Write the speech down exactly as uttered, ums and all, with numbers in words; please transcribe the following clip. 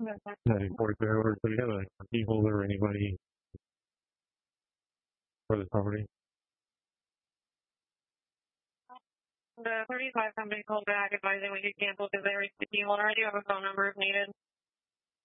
Not report there, or do you have a key holder or anybody for the property? The thirty-five company called back advising we could cancel because they reached the key holder. I do have a phone number if needed.